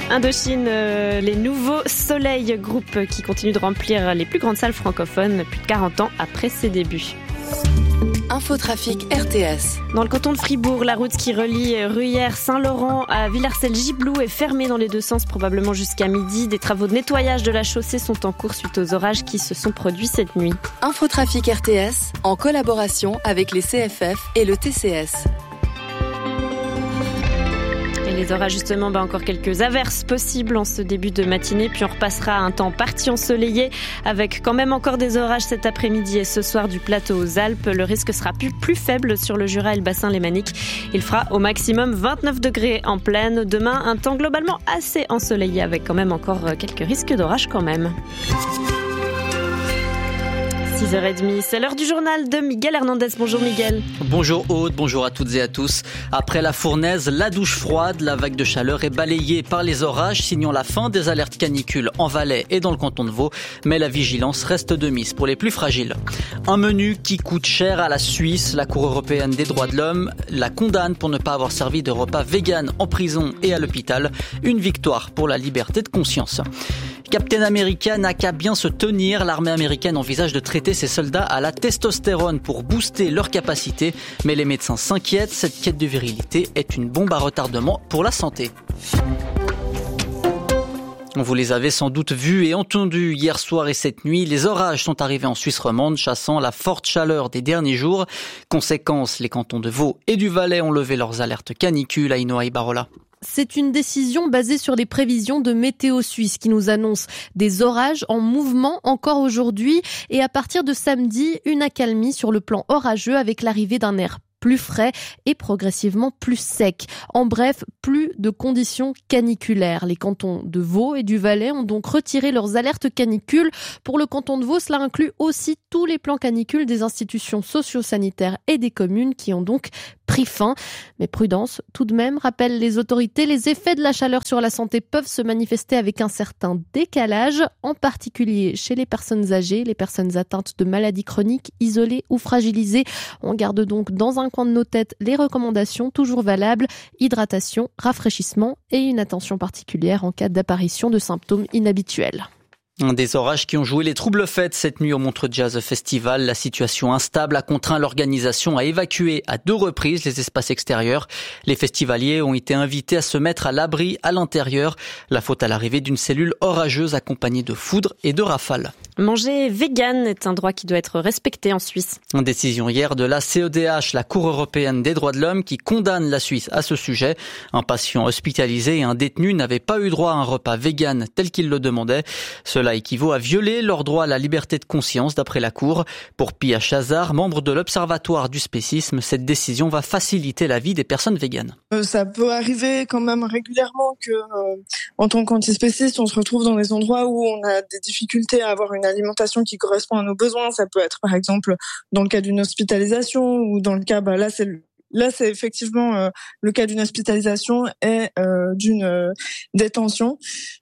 Indochine, les nouveaux Soleil, groupe qui continue de remplir les plus grandes salles francophones plus de 40 ans après ses débuts. Infotrafic RTS. Dans le canton de Fribourg, la route qui relie Gruyère-Saint-Laurent à Villarcel-Gibloux est fermée dans les deux sens, probablement jusqu'à midi. Des travaux de nettoyage de la chaussée sont en cours suite aux orages qui se sont produits cette nuit. Infotrafic RTS, en collaboration avec les CFF et le TCS. Les orages, justement, encore quelques averses possibles en ce début de matinée, puis on repassera à un temps parti ensoleillé avec quand même encore des orages cet après-midi et ce soir du plateau aux Alpes. Le risque sera plus faible sur le Jura et le bassin lémanique. Il fera au maximum 29 degrés en plaine. Demain, un temps globalement assez ensoleillé avec quand même encore quelques risques d'orage quand même. 6h30, c'est l'heure du journal de Miguel Hernandez. Bonjour Miguel. Bonjour Aude, bonjour à toutes et à tous. Après la fournaise, la douche froide, la vague de chaleur est balayée par les orages, signant la fin des alertes canicules en Valais et dans le canton de Vaud. Mais la vigilance reste de mise pour les plus fragiles. Un menu qui coûte cher à la Suisse. La Cour européenne des droits de l'homme la condamne pour ne pas avoir servi de repas vegan en prison et à l'hôpital. Une victoire pour la liberté de conscience. Captain America n'a qu'à bien se tenir. L'armée américaine envisage de traiter ses soldats à la testostérone pour booster leur capacité. Mais les médecins s'inquiètent. Cette quête de virilité est une bombe à retardement pour la santé. Vous les avez sans doute vus et entendus hier soir et cette nuit. Les orages sont arrivés en Suisse romande, chassant la forte chaleur des derniers jours. Conséquence, les cantons de Vaud et du Valais ont levé leurs alertes canicules. Aïnoa Ibarola. C'est une décision basée sur les prévisions de Météo Suisse qui nous annonce des orages en mouvement encore aujourd'hui et à partir de samedi, une accalmie sur le plan orageux avec l'arrivée d'un air plus frais et progressivement plus sec. En bref, plus de conditions caniculaires. Les cantons de Vaud et du Valais ont donc retiré leurs alertes canicules. Pour le canton de Vaud, cela inclut aussi tous les plans canicules des institutions socio-sanitaires et des communes qui ont donc pris fin. Mais prudence, tout de même, rappellent les autorités, les effets de la chaleur sur la santé peuvent se manifester avec un certain décalage, en particulier chez les personnes âgées, les personnes atteintes de maladies chroniques, isolées ou fragilisées. On garde donc dans un coin de nos têtes les recommandations toujours valables, hydratation, rafraîchissement et une attention particulière en cas d'apparition de symptômes inhabituels. Des orages qui ont joué les troubles fêtes cette nuit au Montreux Jazz Festival. La situation instable a contraint l'organisation à évacuer à 2 reprises les espaces extérieurs. Les festivaliers ont été invités à se mettre à l'abri à l'intérieur. La faute à l'arrivée d'une cellule orageuse accompagnée de foudres et de rafales. Manger vegan est un droit qui doit être respecté en Suisse. Une décision hier de la CEDH, la Cour européenne des droits de l'homme, qui condamne la Suisse à ce sujet. Un patient hospitalisé et un détenu n'avaient pas eu droit à un repas vegan tel qu'ils le demandaient. Cela équivaut à violer leur droit à la liberté de conscience d'après la Cour. Pour Pia Chazard, membre de l'Observatoire du spécisme, cette décision va faciliter la vie des personnes véganes. Ça peut arriver quand même régulièrement que, en tant qu'antispéciste, on se retrouve dans des endroits où on a des difficultés à avoir une alimentation qui correspond à nos besoins. Ça peut être par exemple dans le cas d'une hospitalisation ou dans le cas, là c'est effectivement le cas d'une hospitalisation et d'une détention.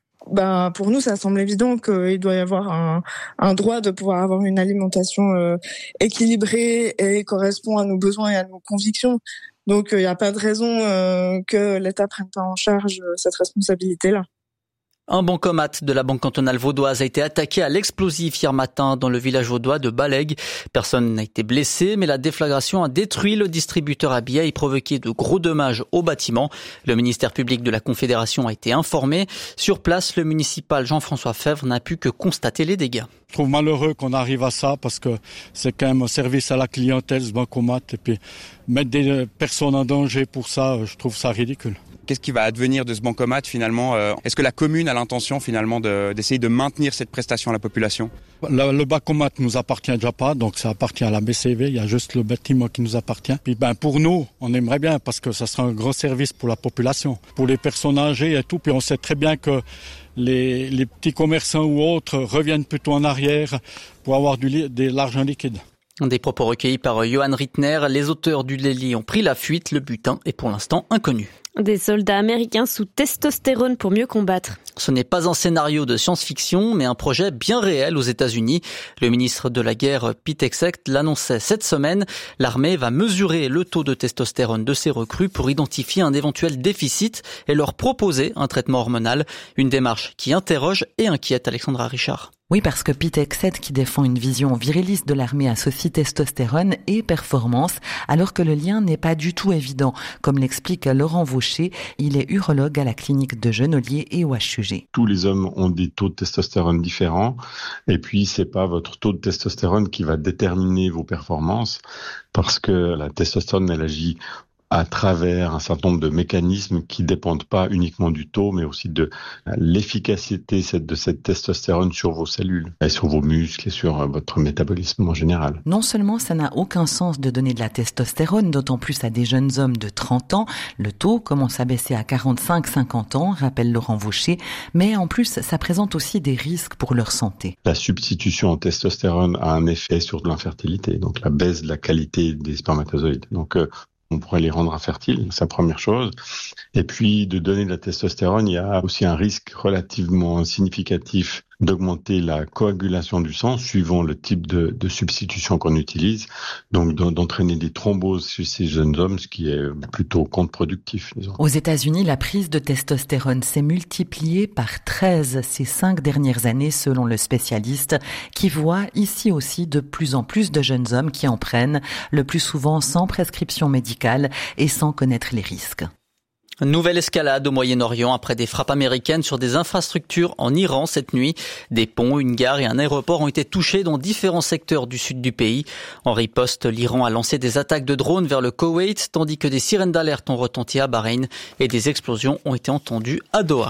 Pour nous, ça semble évident qu'il doit y avoir un droit de pouvoir avoir une alimentation équilibrée et correspond à nos besoins et à nos convictions. Donc, il n'y a pas de raison que l'État prenne pas en charge cette responsabilité-là. Un bancomat de la Banque cantonale vaudoise a été attaqué à l'explosif hier matin dans le village vaudois de Balègue. Personne n'a été blessé, mais la déflagration a détruit le distributeur à billets et provoqué de gros dommages au bâtiment. Le ministère public de la Confédération a été informé. Sur place, le municipal Jean-François Fèvre n'a pu que constater les dégâts. Je trouve malheureux qu'on arrive à ça parce que c'est quand même un service à la clientèle, ce bancomat. Et puis mettre des personnes en danger pour ça, je trouve ça ridicule. Qu'est-ce qui va advenir de ce bancomat finalement ? Est-ce que la commune a l'intention finalement d'essayer de maintenir cette prestation à la population ? Le bancomat nous appartient déjà pas, donc ça appartient à la BCV. Il y a juste le bâtiment qui nous appartient. Puis pour nous, on aimerait bien parce que ça sera un gros service pour la population, pour les personnes âgées et tout. Puis on sait très bien que les petits commerçants ou autres reviennent plutôt en arrière pour avoir de l'argent liquide. Des propos recueillis par Johan Rittner. Les auteurs du délit ont pris la fuite. Le butin est pour l'instant inconnu. Des soldats américains sous testostérone pour mieux combattre. Ce n'est pas un scénario de science-fiction, mais un projet bien réel aux États-Unis. Le ministre de la Guerre, Pete Hegseth, l'annonçait cette semaine. L'armée va mesurer le taux de testostérone de ses recrues pour identifier un éventuel déficit et leur proposer un traitement hormonal. Une démarche qui interroge et inquiète Alexandra Richard. Oui, parce que Pete Hegseth, qui défend une vision viriliste de l'armée, associe testostérone et performance, alors que le lien n'est pas du tout évident. Comme l'explique Laurent Vaucher, il est urologue à la clinique de Genolier et au HUG. Tous les hommes ont des taux de testostérone différents, et puis c'est pas votre taux de testostérone qui va déterminer vos performances, parce que la testostérone, elle agit à travers un certain nombre de mécanismes qui dépendent pas uniquement du taux, mais aussi de l'efficacité de cette testostérone sur vos cellules, et sur vos muscles et sur votre métabolisme en général. Non seulement ça n'a aucun sens de donner de la testostérone, d'autant plus à des jeunes hommes de 30 ans, le taux commence à baisser à 45-50 ans, rappelle Laurent Vaucher, mais en plus ça présente aussi des risques pour leur santé. La substitution en testostérone a un effet sur l'infertilité, donc la baisse de la qualité des spermatozoïdes. Donc on pourrait les rendre infertiles, c'est la première chose. Et puis, de donner de la testostérone, il y a aussi un risque relativement significatif d'augmenter la coagulation du sang suivant le type de substitution qu'on utilise, donc d'entraîner des thromboses chez ces jeunes hommes, ce qui est plutôt contre-productif, disons. Aux États-Unis, la prise de testostérone s'est multipliée par 13 ces 5 dernières années, selon le spécialiste, qui voit ici aussi de plus en plus de jeunes hommes qui en prennent, le plus souvent sans prescription médicale et sans connaître les risques. Nouvelle escalade au Moyen-Orient après des frappes américaines sur des infrastructures en Iran cette nuit. Des ponts, une gare et un aéroport ont été touchés dans différents secteurs du sud du pays. En riposte, l'Iran a lancé des attaques de drones vers le Koweït, tandis que des sirènes d'alerte ont retenti à Bahreïn et des explosions ont été entendues à Doha.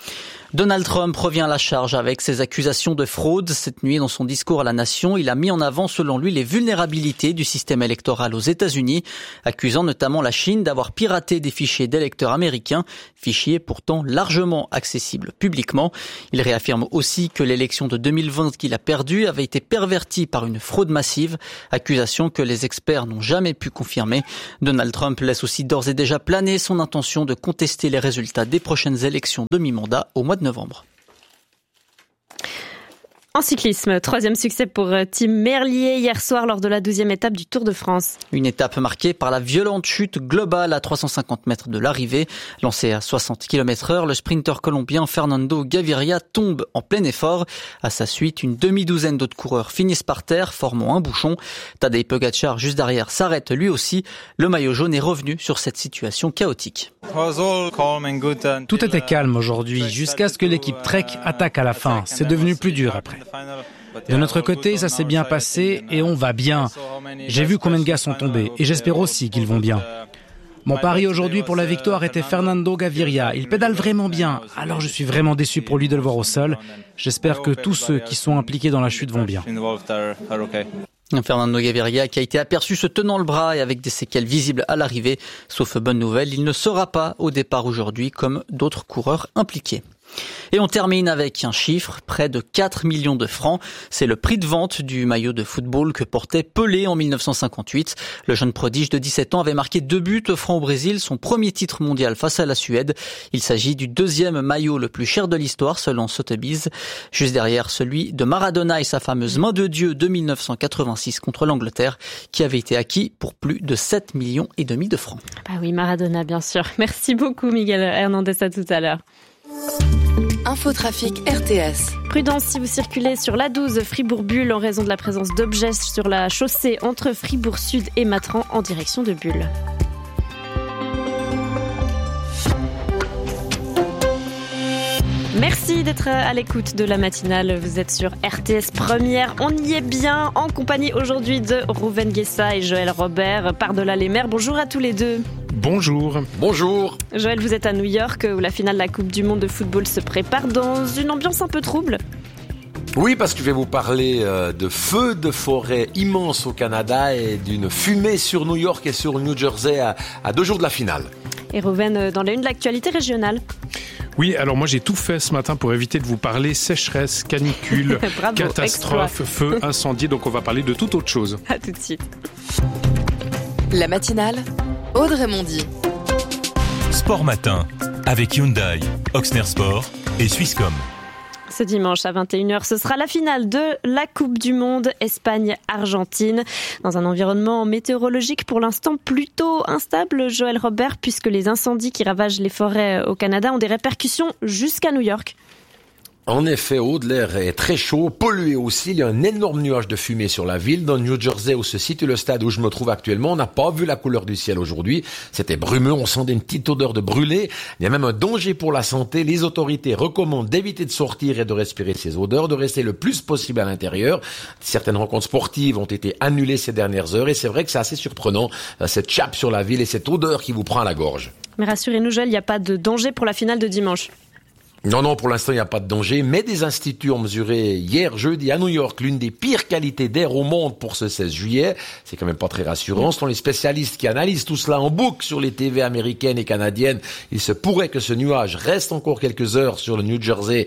Donald Trump revient à la charge avec ses accusations de fraude. Cette nuit, dans son discours à la nation, il a mis en avant, selon lui, les vulnérabilités du système électoral aux États-Unis, accusant notamment la Chine d'avoir piraté des fichiers d'électeurs américains, fichiers pourtant largement accessibles publiquement. Il réaffirme aussi que l'élection de 2020 qu'il a perdue avait été pervertie par une fraude massive, accusation que les experts n'ont jamais pu confirmer. Donald Trump laisse aussi d'ores et déjà planer son intention de contester les résultats des prochaines élections de mi-mandat au mois de novembre. En cyclisme, 3e succès pour Tim Merlier hier soir lors de la 12e étape du Tour de France. Une étape marquée par la violente chute globale à 350 mètres de l'arrivée. Lancé à 60 km/h, le sprinter colombien Fernando Gaviria tombe en plein effort. À sa suite, une demi-douzaine d'autres coureurs finissent par terre, formant un bouchon. Tadej Pogačar, juste derrière, s'arrête lui aussi. Le maillot jaune est revenu sur cette situation chaotique. Tout était calme aujourd'hui, jusqu'à ce que l'équipe Trek attaque à la fin. C'est devenu plus dur après. De notre côté, ça s'est bien passé et on va bien. J'ai vu combien de gars sont tombés et j'espère aussi qu'ils vont bien. Mon pari aujourd'hui pour la victoire était Fernando Gaviria. Il pédale vraiment bien, alors je suis vraiment déçu pour lui de le voir au sol. J'espère que tous ceux qui sont impliqués dans la chute vont bien. Fernando Gaviria qui a été aperçu se tenant le bras et avec des séquelles visibles à l'arrivée. Sauf bonne nouvelle, il ne sera pas au départ aujourd'hui comme d'autres coureurs impliqués. Et on termine avec un chiffre, près de 4 millions de francs. C'est le prix de vente du maillot de football que portait Pelé en 1958. Le jeune prodige de 17 ans avait marqué 2 buts francs au Brésil, son premier titre mondial face à la Suède. Il s'agit du 2e maillot le plus cher de l'histoire selon Sotheby's, juste derrière celui de Maradona et sa fameuse main de Dieu de 1986 contre l'Angleterre, qui avait été acquis pour plus de 7,5 millions de francs. Bah oui, Maradona bien sûr. Merci beaucoup Miguel Hernandez, à tout à l'heure. Infotrafic RTS. Prudence si vous circulez sur l'A12 Fribourg-Bulle en raison de la présence d'objets sur la chaussée entre Fribourg-Sud et Matran en direction de Bulle. Merci d'être à l'écoute de la matinale. Vous êtes sur RTS Première. On y est bien en compagnie aujourd'hui de Rouven Guessa et Joël Robert par-delà les mers. Bonjour à tous les deux. Bonjour. Bonjour. Joël, vous êtes à New York où la finale de la Coupe du Monde de football se prépare dans une ambiance un peu trouble. Oui, parce que je vais vous parler de feux de forêt immenses au Canada et d'une fumée sur New York et sur New Jersey à 2 jours de la finale. Et Rouven, dans la une de l'actualité régionale. Oui, alors moi j'ai tout fait ce matin pour éviter de vous parler sécheresse, canicule, Bravo, catastrophe, feu, incendie, donc on va parler de toute autre chose. À tout de suite. La matinale, Aude Raymondi. Sport Matin, avec Hyundai, Oxner Sport et Swisscom. Ce dimanche à 21h, ce sera la finale de la Coupe du Monde Espagne-Argentine. Dans un environnement météorologique pour l'instant plutôt instable, Joël Robert, puisque les incendies qui ravagent les forêts au Canada ont des répercussions jusqu'à New York. En effet, Aude, l'air est très chaud, pollué aussi. Il y a un énorme nuage de fumée sur la ville. Dans le New Jersey, où se situe le stade où je me trouve actuellement, on n'a pas vu la couleur du ciel aujourd'hui. C'était brumeux, on sentait une petite odeur de brûlé. Il y a même un danger pour la santé. Les autorités recommandent d'éviter de sortir et de respirer ces odeurs, de rester le plus possible à l'intérieur. Certaines rencontres sportives ont été annulées ces dernières heures et c'est vrai que c'est assez surprenant, cette chape sur la ville et cette odeur qui vous prend à la gorge. Mais rassurez-nous, Joël, il n'y a pas de danger pour la finale de dimanche. Non, pour l'instant, il n'y a pas de danger, mais des instituts ont mesuré hier, jeudi, à New York, l'une des pires qualités d'air au monde pour ce 16 juillet. C'est quand même pas très rassurant. Ce sont les spécialistes qui analysent tout cela en boucle sur les TV américaines et canadiennes. Il se pourrait que ce nuage reste encore quelques heures sur le New Jersey,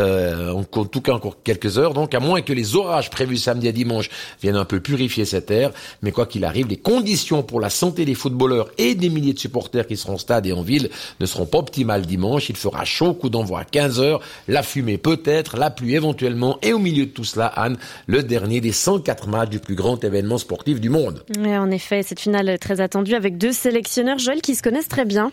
en tout cas encore quelques heures, donc à moins que les orages prévus samedi et dimanche viennent un peu purifier cet air. Mais quoi qu'il arrive, les conditions pour la santé des footballeurs et des milliers de supporters qui seront au stade et en ville ne seront pas optimales dimanche. Il fera chaud, coup d'envoi 15h, la fumée peut-être, la pluie éventuellement, et au milieu de tout cela, Anne, le dernier des 104 matchs du plus grand événement sportif du monde. Et en effet, cette finale est très attendue avec deux sélectionneurs, Joël, qui se connaissent très bien.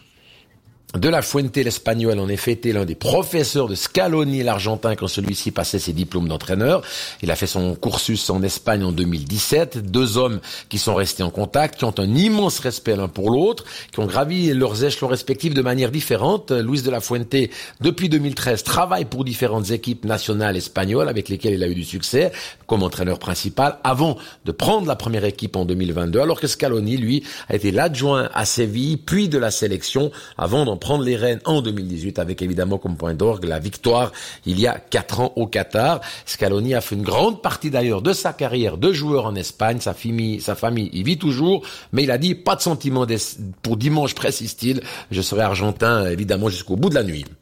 De la Fuente, l'Espagnol, en effet, était l'un des professeurs de Scaloni, l'Argentin, quand celui-ci passait ses diplômes d'entraîneur. Il a fait son cursus en Espagne en 2017. Deux hommes qui sont restés en contact, qui ont un immense respect l'un pour l'autre, qui ont gravi leurs échelons respectifs de manière différente. Luis de la Fuente, depuis 2013, travaille pour différentes équipes nationales espagnoles avec lesquelles il a eu du succès comme entraîneur principal avant de prendre la première équipe en 2022, alors que Scaloni, lui, a été l'adjoint à Séville, puis de la sélection, avant d'en prendre les rênes en 2018 avec évidemment comme point d'orgue la victoire il y a 4 ans au Qatar. Scaloni a fait une grande partie d'ailleurs de sa carrière de joueur en Espagne, sa famille y vit toujours, mais il a dit pas de sentiment pour dimanche, précise-t-il, je serai argentin évidemment jusqu'au bout de la nuit.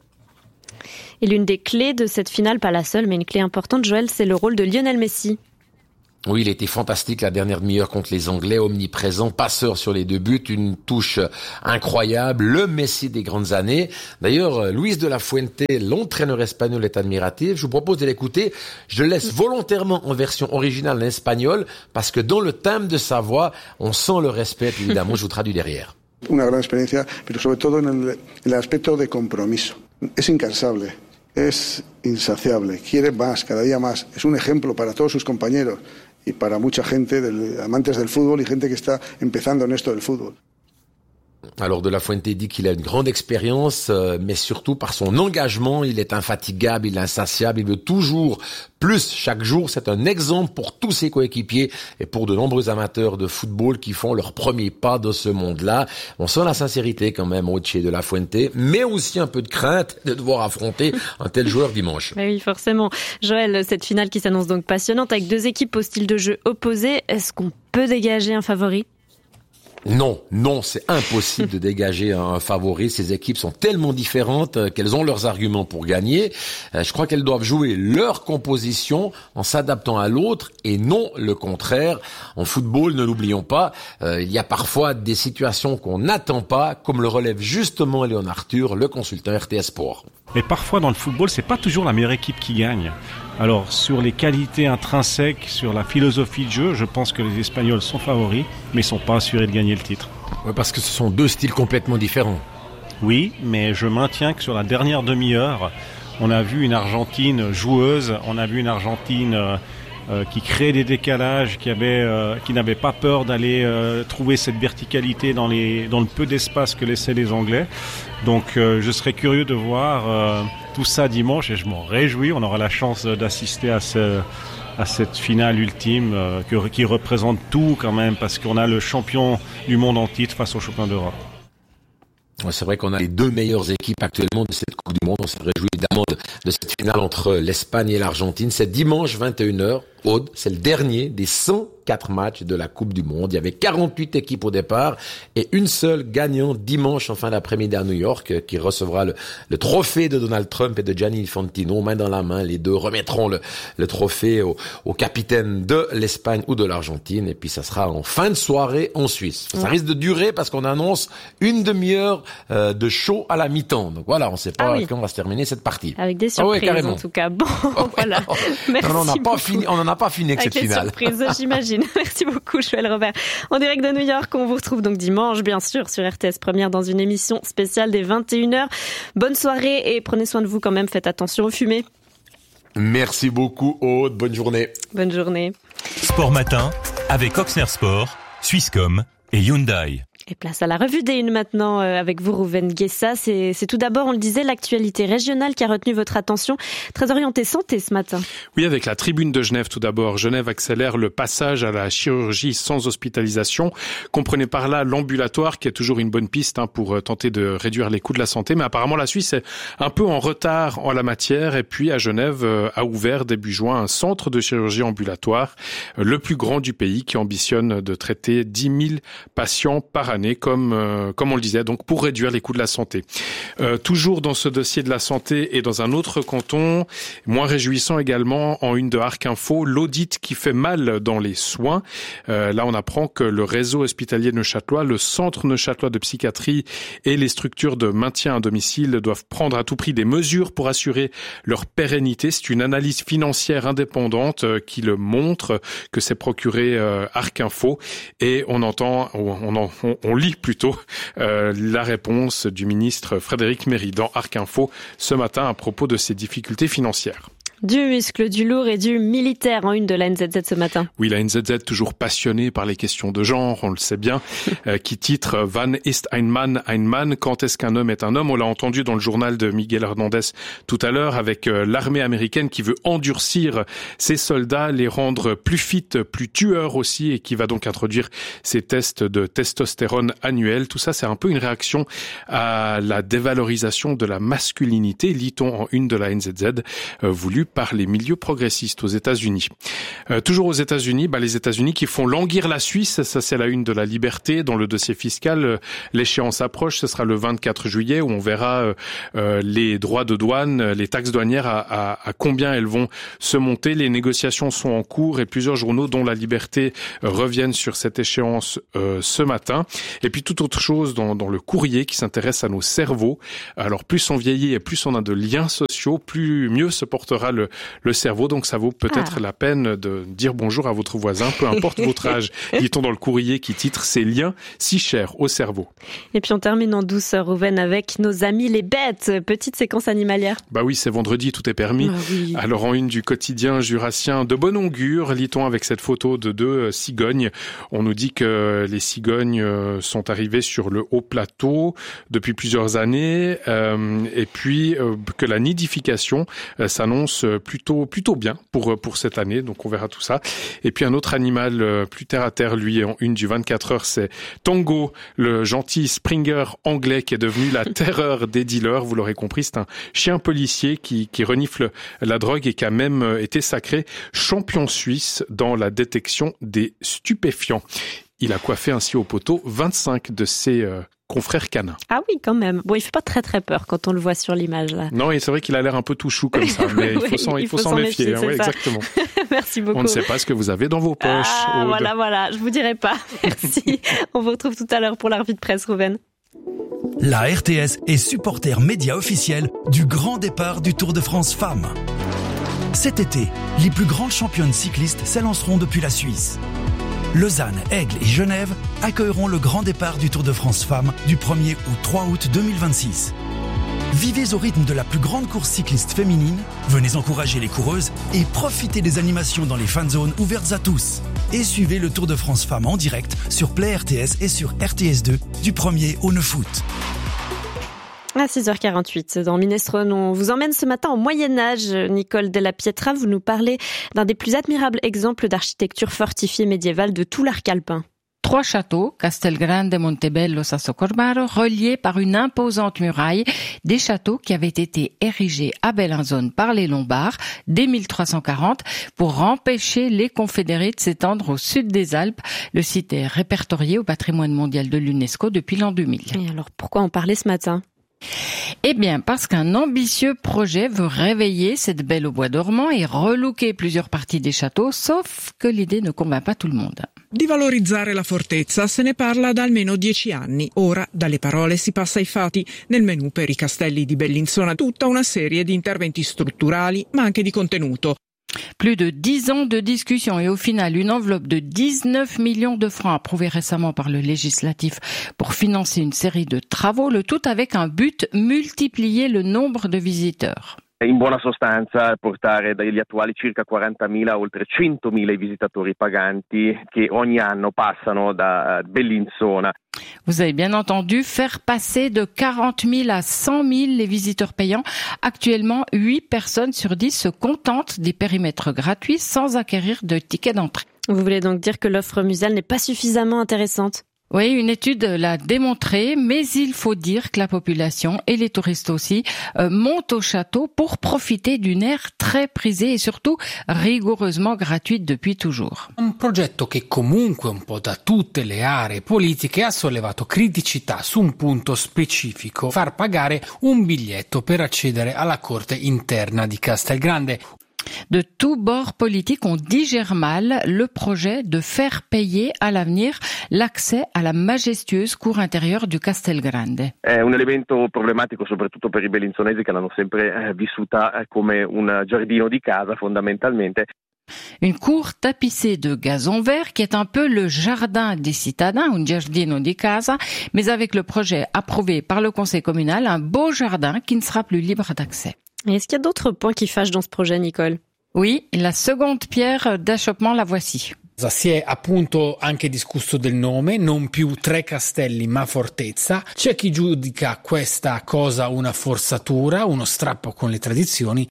Et l'une des clés de cette finale, pas la seule, mais une clé importante, Joël, c'est le rôle de Lionel Messi. Oui, il était fantastique la dernière demi-heure contre les Anglais, omniprésent, passeur sur les 2 buts, une touche incroyable, le Messi des grandes années. D'ailleurs, Luis de la Fuente, l'entraîneur espagnol, est admiratif. Je vous propose de l'écouter. Je le laisse volontairement en version originale en espagnol, parce que dans le timbre de sa voix, on sent le respect, puis évidemment, je vous traduis derrière. Una gran experiencia, pero sobre todo en el aspecto de compromiso. Es incansable. Es insaciable, quiere más, cada día más. Es un ejemplo para todos sus compañeros y para mucha gente, amantes del fútbol y gente que está empezando en esto del fútbol. Alors de la Fuente dit qu'il a une grande expérience, mais surtout par son engagement, il est infatigable, il est insatiable, il veut toujours plus chaque jour. C'est un exemple pour tous ses coéquipiers et pour de nombreux amateurs de football qui font leur premier pas dans ce monde-là. On sent la sincérité quand même au chez de la Fuente, mais aussi un peu de crainte de devoir affronter un tel joueur dimanche. Oui, forcément. Joël, cette finale qui s'annonce donc passionnante avec deux équipes au style de jeu opposé, est-ce qu'on peut dégager un favori ? Non, c'est impossible de dégager un favori. Ces équipes sont tellement différentes qu'elles ont leurs arguments pour gagner. Je crois qu'elles doivent jouer leur composition en s'adaptant à l'autre et non le contraire. En football, ne l'oublions pas, il y a parfois des situations qu'on n'attend pas, comme le relève justement Léon Arthur, le consultant RTS Sport. Mais parfois dans le football, c'est pas toujours la meilleure équipe qui gagne. Alors sur les qualités intrinsèques, sur la philosophie de jeu, je pense que les Espagnols sont favoris, mais ils sont pas assurés de gagner le titre. Ouais, parce que ce sont deux styles complètement différents. Oui, mais je maintiens que sur la dernière demi-heure, on a vu une Argentine joueuse, on a vu une Argentine qui crée des décalages, qui n'avait pas peur d'aller trouver cette verticalité dans le peu d'espace que laissaient les Anglais. Donc je serais curieux de voir tout ça dimanche et je m'en réjouis. On aura la chance d'assister à cette finale ultime qui représente tout quand même, parce qu'on a le champion du monde en titre face au champion d'Europe. C'est vrai qu'on a les deux meilleures équipes actuellement de cette Coupe du Monde. On se réjouit évidemment de cette finale entre l'Espagne et l'Argentine. C'est dimanche 21h Aude, c'est le dernier des 104 matchs de la Coupe du Monde. Il y avait 48 équipes au départ et une seule gagnant dimanche en fin d'après-midi à New York qui recevra le trophée de Donald Trump et de Gianni Infantino, main dans la main. Les deux remettront le trophée au capitaine de l'Espagne ou de l'Argentine et puis ça sera en fin de soirée en Suisse. Ça risque de durer parce qu'on annonce une demi-heure de show à la mi-temps. Donc voilà, on ne sait pas quand va se terminer cette partie. Avec des surprises en tout cas. Bon, voilà. Merci. On n'en a pas fini avec cette finale. Avec les surprises, j'imagine. Merci beaucoup, Joël Robert. En direct de New York, on vous retrouve donc dimanche, bien sûr, sur RTS Première dans une émission spéciale des 21h. Bonne soirée et prenez soin de vous quand même. Faites attention aux fumées. Merci beaucoup, Aude. Bonne journée. Bonne journée. Sport Matin avec Ochsner Sport, Swisscom et Hyundai. Et place à la revue des Unes maintenant avec vous, Rouven Guessa. C'est tout d'abord, on le disait, l'actualité régionale qui a retenu votre attention. Très orientée santé ce matin. Oui, avec la tribune de Genève tout d'abord. Genève accélère le passage à la chirurgie sans hospitalisation. Comprenez par là l'ambulatoire qui est toujours une bonne piste pour tenter de réduire les coûts de la santé. Mais apparemment, la Suisse est un peu en retard en la matière. Et puis, à Genève, a ouvert début juin un centre de chirurgie ambulatoire, le plus grand du pays, qui ambitionne de traiter 10 000 patients par année, comme on le disait, donc pour réduire les coûts de la santé. Toujours dans ce dossier de la santé et dans un autre canton, moins réjouissant également, en une de Arc Info, l'audit qui fait mal dans les soins. Là, on apprend que le réseau hospitalier neuchâtelois, le centre neuchâtelois de psychiatrie et les structures de maintien à domicile doivent prendre à tout prix des mesures pour assurer leur pérennité. C'est une analyse financière indépendante qui le montre, que s'est procuré Arc Info, et on lit plutôt la réponse du ministre Frédéric Méry dans Arc Info ce matin à propos de ses difficultés financières. Du muscle, du lourd et du militaire en une de la NZZ ce matin. Oui, la NZZ toujours passionnée par les questions de genre, on le sait bien, qui titre « Wann ist ein Mann ?» Quand est-ce qu'un homme est un homme? On l'a entendu dans le journal de Miguel Hernandez tout à l'heure avec l'armée américaine qui veut endurcir ses soldats, les rendre plus fit, plus tueurs aussi, et qui va donc introduire ces tests de testostérone annuels. Tout ça, c'est un peu une réaction à la dévalorisation de la masculinité, lit-on en une de la NZZ, voulue par les milieux progressistes aux États-Unis. Toujours aux États-Unis, les États-Unis qui font languir la Suisse, ça c'est la une de la Liberté. Dans le dossier fiscal, l'échéance approche, ce sera le 24 juillet où on verra les droits de douane, les taxes douanières à combien elles vont se monter. Les négociations sont en cours et plusieurs journaux dont la Liberté reviennent sur cette échéance ce matin. Et puis toute autre chose dans le Courrier qui s'intéresse à nos cerveaux. Alors plus on vieillit et plus on a de liens sociaux, mieux se portera le cerveau, donc ça vaut peut-être la peine de dire bonjour à votre voisin, peu importe votre âge. Dit-on dans le Courrier qui titre « Ces liens si chers au cerveau ». Et puis on termine en douceur, Rouven, avec nos amis les bêtes. Petite séquence animalière. Oui, c'est vendredi, tout est permis. Oui. Alors en une du quotidien jurassien de bon augure, lit-on avec cette photo de 2 cigognes. On nous dit que les cigognes sont arrivées sur le haut plateau depuis plusieurs années et puis que la nidification s'annonce plutôt bien pour cette année, donc on verra tout ça. Et puis un autre animal plus terre à terre, lui, en une du 24 heures, c'est Tango, le gentil Springer anglais qui est devenu la terreur des dealers. Vous l'aurez compris, c'est un chien policier qui renifle la drogue et qui a même été sacré champion suisse dans la détection des stupéfiants. Il a coiffé ainsi au poteau 25 de ses confrères canins. Ah oui, quand même. Bon, il fait pas très très peur quand on le voit sur l'image là. Non, et c'est vrai qu'il a l'air un peu tout chou comme ça, mais il faut s'en méfier. Oui, exactement. Merci beaucoup. On ne sait pas ce que vous avez dans vos poches. Voilà, je vous dirai pas. Merci. On vous retrouve tout à l'heure pour la revue de presse, Rouven. La RTS est supporter média officiel du grand départ du Tour de France Femmes. Cet été, les plus grandes championnes cyclistes s'élanceront depuis la Suisse. Lausanne, Aigle et Genève accueilleront le grand départ du Tour de France Femmes du 1er au 3 août 2026. Vivez au rythme de la plus grande course cycliste féminine, venez encourager les coureuses et profitez des animations dans les fan zones ouvertes à tous. Et suivez le Tour de France Femmes en direct sur Play RTS et sur RTS2 du 1er au 9 août. À 6h48, dans Minestrone, on vous emmène ce matin au Moyen-Âge. Nicole Della Pietra, vous nous parlez d'un des plus admirables exemples d'architecture fortifiée médiévale de tout l'arc alpin. 3 châteaux, Castelgrande, Montebello, Sassocorvaro, reliés par une imposante muraille, des châteaux qui avaient été érigés à Bellinzone par les Lombards dès 1340 pour empêcher les confédérés de s'étendre au sud des Alpes. Le site est répertorié au patrimoine mondial de l'UNESCO depuis l'an 2000. Et alors pourquoi en parler ce matin ? Eh bien, parce qu'un ambitieux projet veut réveiller cette belle au bois dormant et relooker plusieurs parties des châteaux, sauf que l'idée ne convainc pas tout le monde. Di valorizzare la fortezza se ne parla da almeno 10 anni. Ora, dalle parole si passa ai fatti. Nel menù per i castelli di Bellinzona tutta una serie di interventi strutturali, ma anche di contenuto. Plus de 10 ans de discussion et au final une enveloppe de 19 millions de francs approuvée récemment par le législatif pour financer une série de travaux, le tout avec un but, multiplier le nombre de visiteurs. In buona sostanza portare dagli attuali circa 40.000 a oltre 100.000 i visitatori paganti che ogni anno passano da Bellinzona. Vous avez bien entendu, faire passer de 40 000 à 100 000 les visiteurs payants. Actuellement, 8 personnes sur 10 se contentent des périmètres gratuits sans acquérir de ticket d'entrée. Vous voulez donc dire que l'offre muséale n'est pas suffisamment intéressante ? Oui, une étude l'a démontré, mais il faut dire que la population et les touristes aussi montent au château pour profiter d'une aire très prisée et surtout rigoureusement gratuite depuis toujours. Un progetto che comunque un po' da tutte le aree politiche ha sollevato criticità su un punto specifico, far pagare un biglietto per accedere alla corte interna di Castelgrande. De tous bords politiques, on digère mal le projet de faire payer à l'avenir l'accès à la majestueuse cour intérieure du Castelgrande. È un elemento problematico soprattutto per i bellinzonesi che l'hanno sempre vissuta come un giardino di casa fondamentalmente. Une cour tapissée de gazon vert qui est un peu le jardin des citadins, un giardino di casa, mais avec le projet approuvé par le conseil communal, un beau jardin qui ne sera plus libre d'accès. Et est-ce qu'il y a d'autres points qui fâchent dans ce projet, Nicole ? Oui, la seconde pierre d'achoppement la voici. Si è appunto anche discusso del nome, non più 3 castelli ma fortezza. C'è chi giudica questa cosa una forzatura, uno strappo con le tradizioni.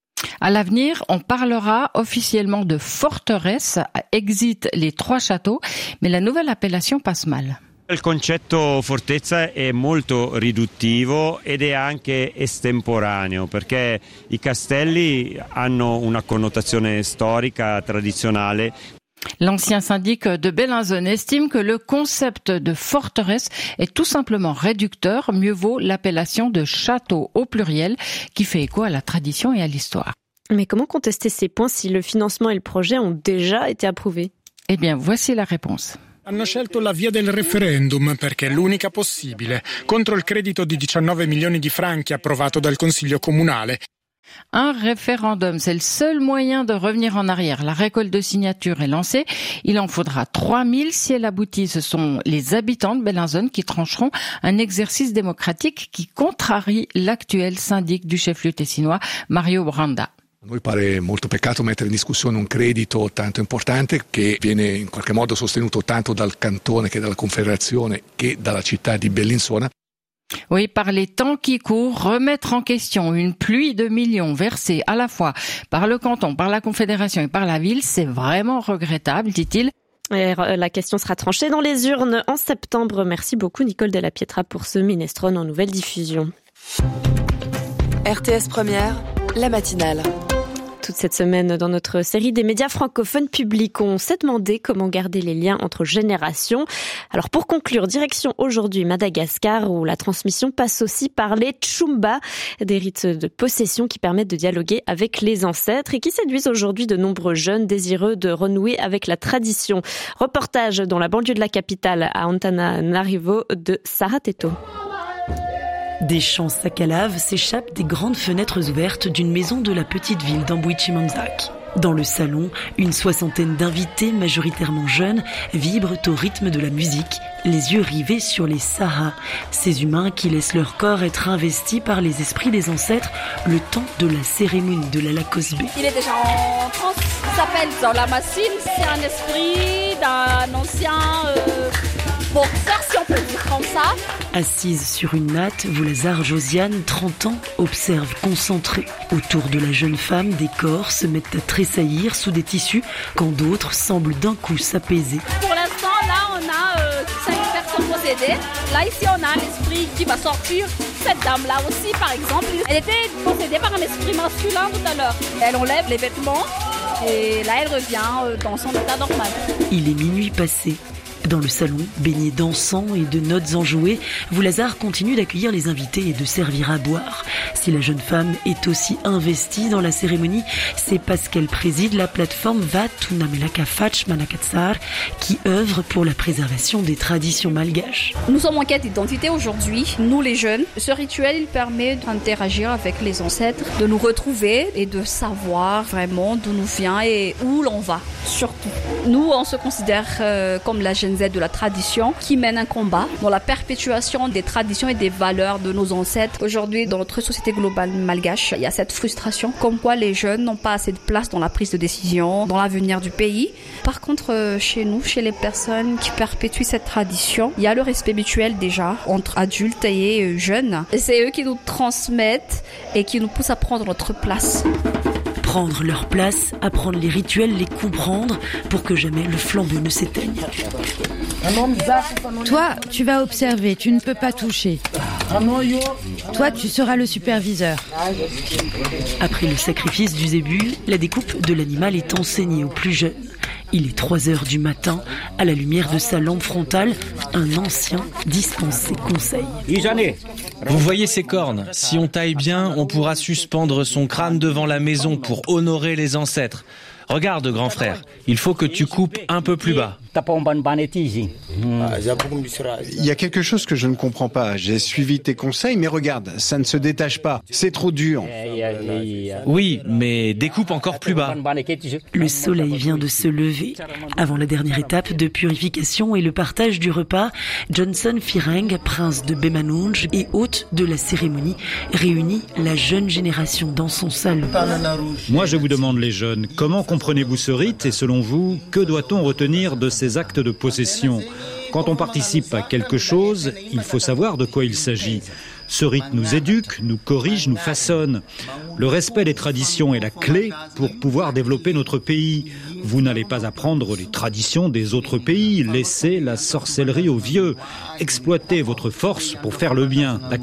À l'avenir, on parlera officiellement de forteresse, exit les 3 châteaux, mais la nouvelle appellation passe mal. Il concetto fortezza è molto riduttivo ed è anche estemporaneo perché i castelli hanno una connotazione storica, tradizionale. L'ancien syndic de Bellinzone estime que le concept de forteresse est tout simplement réducteur. Mieux vaut l'appellation de château au pluriel qui fait écho à la tradition et à l'histoire. Mais comment contester ces points si le financement et le projet ont déjà été approuvés ? Eh bien, voici la réponse. Hanno scelto la via del referendum perché è l'unica possibile, contro il credito di 19 milioni di franchi approvato dal Consiglio comunale. Un référendum, c'est le seul moyen de revenir en arrière. La récolte de signatures est lancée. Il en faudra 3000 si elle aboutit. Ce sont les habitants de Bellinzone qui trancheront un exercice démocratique qui contrarie l'actuel syndic du chef-lieu tessinois, Mario Branda. A noi pare molto peccato mettere in discussione un credito tanto importante che viene in qualche modo sostenuto tanto dal cantone che dalla confederazione che dalla città di Bellinzona. Oui, par les temps qui courent, remettre en question une pluie de millions versés à la fois par le canton, par la confédération et par la ville, c'est vraiment regrettable, dit-il. Et la question sera tranchée dans les urnes en septembre. Merci beaucoup Nicole Della Pietra pour ce minestrone en nouvelle diffusion. RTS Première, la matinale. Toute cette semaine, dans notre série des médias francophones publics, on s'est demandé comment garder les liens entre générations. Alors pour conclure, direction aujourd'hui Madagascar, où la transmission passe aussi par les tchumba, des rites de possession qui permettent de dialoguer avec les ancêtres et qui séduisent aujourd'hui de nombreux jeunes désireux de renouer avec la tradition. Reportage dans la banlieue de la capitale à Antananarivo de Sarah Teto. Des chants sac à lave s'échappent des grandes fenêtres ouvertes d'une maison de la petite ville d'Amboui-Chimanzac. Dans le salon, une soixantaine d'invités, majoritairement jeunes, vibrent au rythme de la musique, les yeux rivés sur les Sahas, ces humains qui laissent leur corps être investis par les esprits des ancêtres le temps de la cérémonie de la Lakosbe. Il est déjà en transe, il s'appelle Zolamassine, c'est un esprit d'un ancien boxeur, si on peut le dire comme ça. Assise sur une natte, Voulazar Josiane, 30 ans, observe concentrée. Autour de la jeune femme, des corps se mettent à tressaillir sous des tissus, quand d'autres semblent d'un coup s'apaiser. Pour l'instant, là, on a 5 personnes possédées. Là, ici, on a un esprit qui va sortir. Cette dame-là aussi, par exemple, elle était possédée par un esprit masculin tout à l'heure. Elle enlève les vêtements et là, elle revient dans son état normal. Il est minuit passé. Dans le salon, baigné d'encens et de notes enjouées, Voulazar continue d'accueillir les invités et de servir à boire. Si la jeune femme est aussi investie dans la cérémonie, c'est parce qu'elle préside la plateforme Vatunamelaka Fach Manakatsar, qui œuvre pour la préservation des traditions malgaches. Nous sommes en quête d'identité aujourd'hui, nous les jeunes. Ce rituel, il permet d'interagir avec les ancêtres, de nous retrouver et de savoir vraiment d'où nous vient et où l'on va, surtout. Nous, on se considère comme la Gen Z de la tradition qui mène un combat dans la perpétuation des traditions et des valeurs de nos ancêtres. Aujourd'hui, dans notre société globale malgache, il y a cette frustration comme quoi les jeunes n'ont pas assez de place dans la prise de décision, dans l'avenir du pays. Par contre, chez nous, chez les personnes qui perpétuent cette tradition, il y a le respect mutuel déjà entre adultes et jeunes. Et c'est eux qui nous transmettent et qui nous poussent à prendre notre place. Prendre leur place, apprendre les rituels, les comprendre pour que jamais le flambeau ne s'éteigne. Toi, tu vas observer, tu ne peux pas toucher. Toi, tu seras le superviseur. Après le sacrifice du zébu, la découpe de l'animal est enseignée aux plus jeunes. Il est 3h du matin, à la lumière de sa lampe frontale, un ancien dispense ses conseils. Vous voyez ces cornes? Si on taille bien, on pourra suspendre son crâne devant la maison pour honorer les ancêtres. Regarde, grand frère, il faut que tu coupes un peu plus bas. Il y a quelque chose que je ne comprends pas. J'ai suivi tes conseils, mais regarde, ça ne se détache pas. C'est trop dur. Oui, mais découpe encore plus bas. Le soleil vient de se lever. Avant la dernière étape de purification et le partage du repas, Johnson Fireng, prince de Bemanunj et hôte de la cérémonie, réunit la jeune génération dans son salon. Moi, je vous demande, les jeunes, comment comprenez-vous ce rite et selon vous, que doit-on retenir de ces actes de possession? Quand on participe à quelque chose, il faut savoir de quoi il s'agit. Ce rite nous éduque, nous corrige, nous façonne. Le respect des traditions est la clé pour pouvoir développer notre pays. Vous n'allez pas apprendre les traditions des autres pays. Laissez la sorcellerie aux vieux. Exploitez votre force pour faire le bien, d'accord ?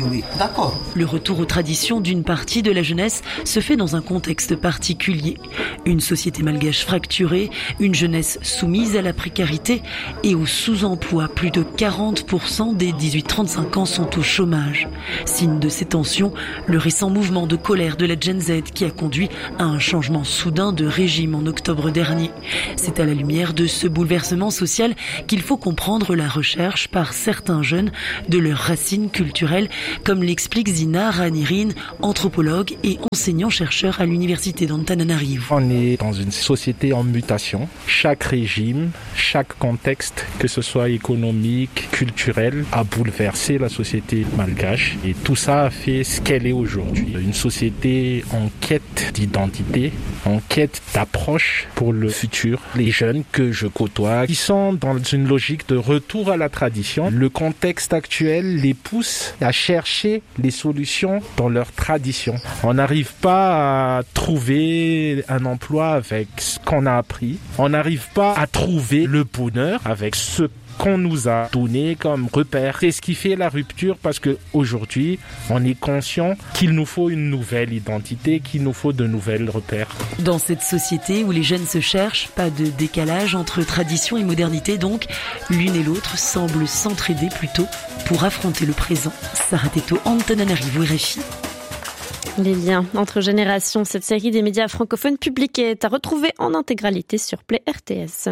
Le retour aux traditions d'une partie de la jeunesse se fait dans un contexte particulier. Une société malgache fracturée, une jeunesse soumise à la précarité et au sous-emploi. Plus de 40% des 18-35 ans sont au chômage. Signe de ces tensions, le récent mouvement de colère de la Gen Z qui a conduit à un changement soudain de régime en octobre dernier. C'est à la lumière de ce bouleversement social qu'il faut comprendre la recherche par certains jeunes de leurs racines culturelles, comme l'explique Zina Ranirin, anthropologue et enseignant-chercheur à l'université d'Antananarivo. On est dans une société en mutation. Chaque régime, chaque contexte, que ce soit économique, culturel, a bouleversé la société malgache. Et tout ça a fait ce qu'elle est aujourd'hui. Une société en quête d'identité, en quête d'approche pour le futur. Les jeunes que je côtoie, qui sont dans une logique de retour à la tradition. Le contexte actuel les pousse à chercher les solutions dans leur tradition. On n'arrive pas à trouver un emploi avec ce qu'on a appris. On n'arrive pas à trouver le bonheur avec ce qu'on nous a donné comme repère. C'est ce qui fait la rupture parce qu'aujourd'hui, on est conscient qu'il nous faut une nouvelle identité, qu'il nous faut de nouvelles repères. Dans cette société où les jeunes se cherchent, pas de décalage entre tradition et modernité donc, l'une et l'autre semblent s'entraider plutôt pour affronter le présent. Sarah Teto, Antananarivo, RFI. Les liens entre générations, cette série des médias francophones publique est à retrouver en intégralité sur Play RTS.